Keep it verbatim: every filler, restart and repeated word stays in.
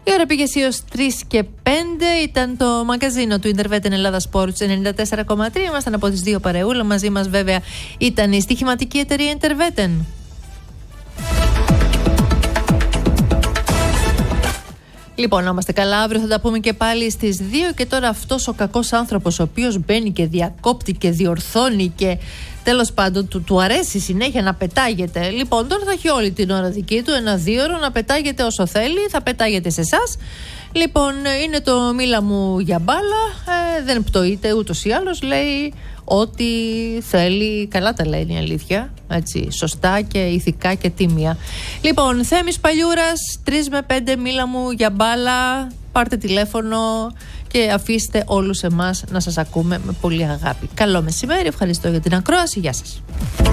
Η ώρα πήγε έως τρεις και πέντε. Ήταν το μαγκαζίνο του Interveten Ελλάδα Sports ενενήντα τέσσερα κόμμα τρία. Ήμασταν από τις δύο παρεούλα. Μαζί μας βέβαια ήταν η στοιχηματική εταιρεία Interveten. Λοιπόν, να είμαστε καλά, αύριο θα τα πούμε και πάλι στις δύο. Και τώρα αυτός ο κακός άνθρωπος, ο οποίος μπαίνει και διακόπτει και διορθώνει και τέλος πάντων του, του αρέσει συνέχεια να πετάγεται. Λοιπόν, τώρα θα έχει όλη την ώρα δική του, ένα δύο ώρο, να πετάγεται όσο θέλει, θα πετάγεται σε εσάς. Λοιπόν, είναι το μίλα μου για μπάλα, ε, δεν πτωείται ούτως ή άλλως, λέει ό,τι θέλει, καλά τα λέει, είναι η αλήθεια, έτσι, σωστά και ηθικά και τίμια. Λοιπόν, Θέμης Παλιούρας, τρεις με πέντε μίλα μου για μπάλα, πάρτε τηλέφωνο και αφήστε όλους εμάς να σας ακούμε με πολύ αγάπη. Καλό μεσημέρι, ευχαριστώ για την ακρόαση, γεια σας.